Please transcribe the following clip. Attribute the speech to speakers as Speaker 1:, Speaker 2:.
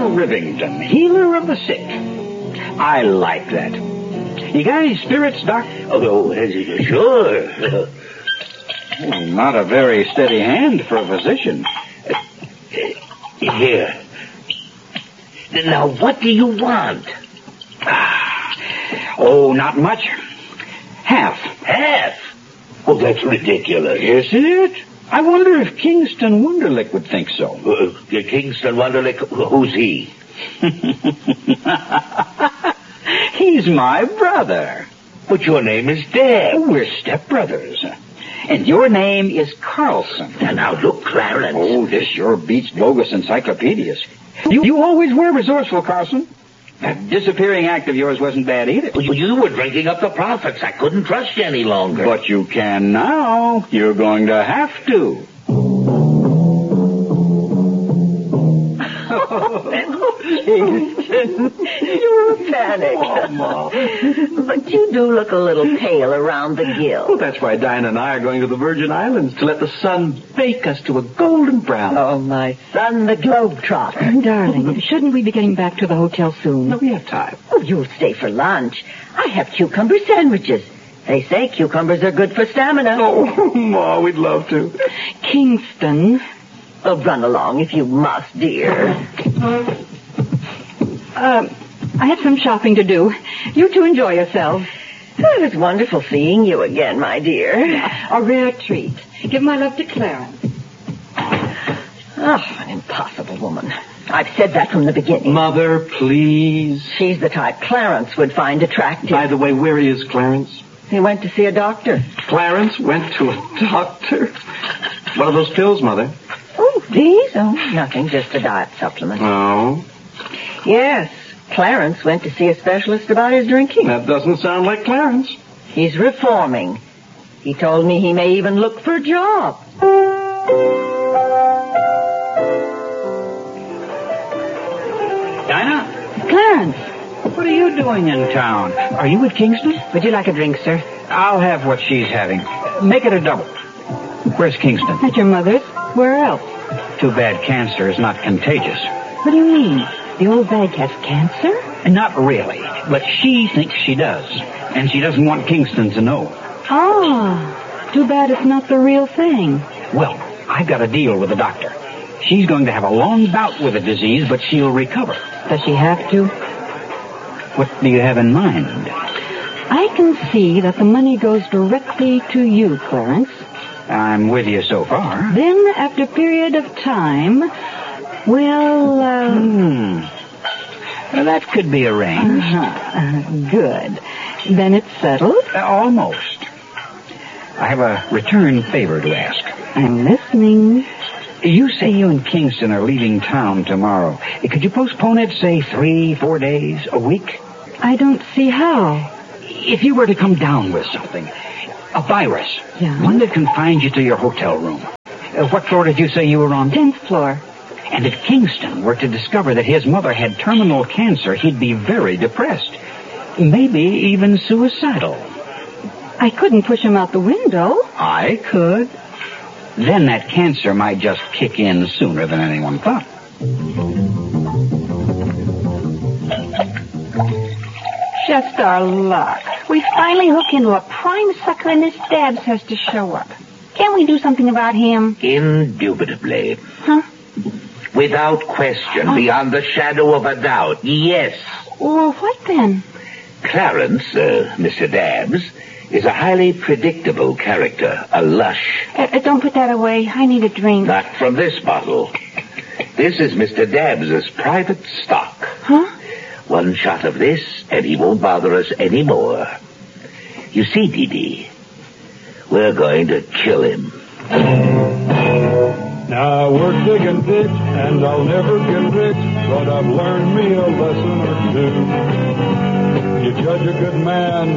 Speaker 1: Rivington, healer of the sick. I like that. You got any spirits, Doc?
Speaker 2: Sure.
Speaker 1: Not a very steady hand for a physician.
Speaker 2: Here. Now, what do you want?
Speaker 1: Oh, not much. Half.
Speaker 2: Half? Oh, that's ridiculous.
Speaker 1: Is it? I wonder if Kingston Wunderlich would think so.
Speaker 2: Kingston Wunderlich, who's he?
Speaker 1: He's my brother.
Speaker 2: But your name is Deb.
Speaker 1: We're stepbrothers. And your name is Carlson.
Speaker 2: Now, look, Clarence.
Speaker 1: Oh, this sure beats bogus encyclopedias. You always were resourceful, Carlson. That disappearing act of yours wasn't bad either.
Speaker 2: Well, you were drinking up the profits. I couldn't trust you any longer.
Speaker 1: But you can now. You're going to have to.
Speaker 3: You're a panic.
Speaker 1: Oh, Ma.
Speaker 3: But you do look a little pale around the gill.
Speaker 4: Well, that's why Diana and I are going to the Virgin Islands to let the sun bake us to a golden brown.
Speaker 3: Oh, my son, the globetrotter.
Speaker 5: Darling, shouldn't we be getting back to the hotel soon?
Speaker 4: No, we have time.
Speaker 3: Oh, you'll stay for lunch. I have cucumber sandwiches. They say cucumbers are good for stamina.
Speaker 4: Oh, Ma, we'd love to.
Speaker 5: Kingston.
Speaker 3: Oh, run along if you must, dear.
Speaker 5: I have some shopping to do. You two enjoy yourselves.
Speaker 3: Oh, it was wonderful seeing you again, my dear.
Speaker 5: A rare treat. Give my love to Clarence.
Speaker 3: Oh, an impossible woman. I've said that from the beginning.
Speaker 4: Mother, please.
Speaker 3: She's the type Clarence would find attractive.
Speaker 4: By the way, where is Clarence?
Speaker 3: He went to see a doctor.
Speaker 4: Clarence went to a doctor? One of those pills, Mother.
Speaker 3: Oh, these? Oh, nothing, just a diet supplement.
Speaker 4: Oh?
Speaker 3: Yes, Clarence went to see a specialist about his drinking.
Speaker 4: That doesn't sound like Clarence.
Speaker 3: He's reforming. He told me he may even look for a job.
Speaker 1: Dinah?
Speaker 5: Clarence.
Speaker 1: What are you doing in town? Are you with Kingston?
Speaker 5: Would you like a drink, sir?
Speaker 1: I'll have what she's having. Make it a double. Where's Kingston?
Speaker 5: At your mother's? Where else?
Speaker 1: Too bad cancer is not contagious.
Speaker 5: What do you mean? The old bag has cancer?
Speaker 1: Not really, but she thinks she does. And she doesn't want Kingston to know.
Speaker 5: Ah, too bad it's not the real thing.
Speaker 1: Well, I've got a deal with the doctor. She's going to have a long bout with the disease, but she'll recover.
Speaker 5: Does she have to?
Speaker 1: What do you have in mind?
Speaker 5: I can see that the money goes directly to you, Clarence.
Speaker 1: I'm with you so far.
Speaker 5: Then, after a period of time, well,
Speaker 1: That could be arranged.
Speaker 5: Good. Then it's settled?
Speaker 1: Almost. I have a return favor to ask.
Speaker 5: I'm listening.
Speaker 1: You say you and Kingston are leaving town tomorrow. Could you postpone it, say, 3-4 days, a week?
Speaker 5: I don't see how.
Speaker 1: If you were to come down with something, a virus,
Speaker 5: Yeah?
Speaker 1: one that confined you to your hotel room. What floor did you say you were on?
Speaker 5: 10th floor.
Speaker 1: And if Kingston were to discover that his mother had terminal cancer, he'd be very depressed. Maybe even suicidal.
Speaker 5: I couldn't push him out the window.
Speaker 1: I could. Then that cancer might just kick in sooner than anyone thought.
Speaker 6: Just our luck. We finally hook into a prime sucker and this Dabbs has to show up. Can we do something about him?
Speaker 2: Indubitably.
Speaker 6: Huh?
Speaker 2: Without question, beyond the shadow of a doubt, yes.
Speaker 6: Well, what then?
Speaker 2: Clarence, Mr. Dabbs, is a highly predictable character, a lush.
Speaker 6: Don't put that away. I need a drink.
Speaker 2: Not from this bottle. This is Mr. Dabbs's private stock.
Speaker 6: Huh?
Speaker 2: One shot of this, and he won't bother us anymore. You see, Dee Dee, we're going to kill him.
Speaker 7: Now we're digging ditch, and I'll never get rich, but I've learned me a lesson or two. You judge a good man